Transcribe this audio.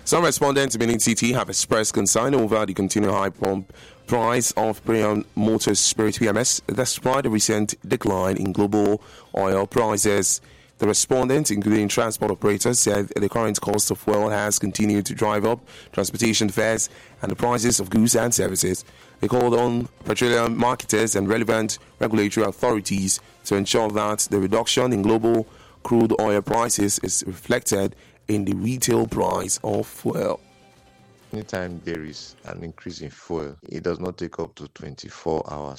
Some respondents in Benin City have expressed concern over the continued high pump price of premium motor spirit PMS despite the recent decline in global oil prices. The respondents, including transport operators, said the current cost of fuel has continued to drive up transportation fares and the prices of goods and services. They called on petroleum marketers and relevant regulatory authorities to ensure that the reduction in global crude oil prices is reflected in the retail price of fuel. Anytime there is an increase in fuel, it does not take up to 24 hours